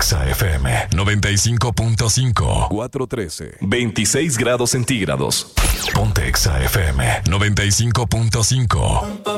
Exa FM 95.5. 413. 26 grados centígrados. Ponte Exa FM 95.5.